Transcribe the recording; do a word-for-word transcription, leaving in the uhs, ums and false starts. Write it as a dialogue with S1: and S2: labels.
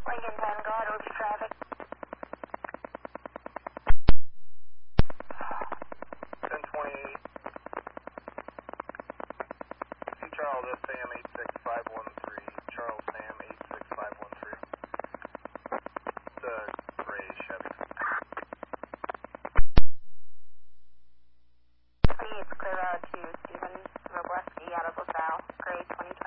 S1: Lincoln ten, go ahead with your traffic.
S2: ten twenty-eight. C Charles S A M eight six five one three. Charles Sam eight six five one three. The gray Chevy.
S1: twenty-eight, clear out to Stephen Robleski out of LaSalle, gray twenty